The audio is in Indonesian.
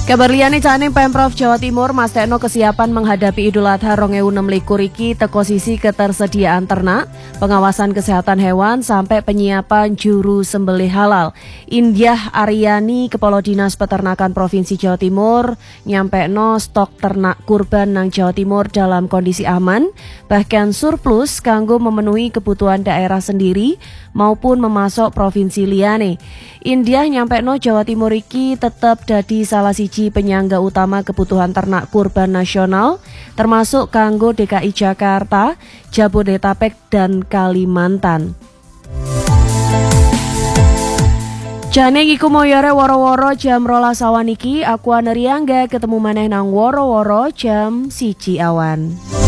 Kabar liyane jane Pemprov Jawa Timur mastekno kesiapan menghadapi Idul Adha 2026 iki teko sisi ketersediaan ternak, pengawasan kesehatan hewan sampai penyiapan juru sembelih halal. Indyah Aryani Kepala Dinas Peternakan Provinsi Jawa Timur nyampekno stok ternak kurban nang Jawa Timur dalam kondisi aman, bahkan surplus kanggo memenuhi kebutuhan daerah sendiri maupun memasok provinsi liyane. Indyah nyampekno Jawa Timur iki tetap dadi salah siji penyangga utama kebutuhan ternak kurban nasional, termasuk kanggo DKI Jakarta, Jabodetabek, dan Kalimantan. Jane iku moyore woro-woro jam 12 awan iki, aku Aneriangga ketemu maneh nang woro-woro jam 1 awan.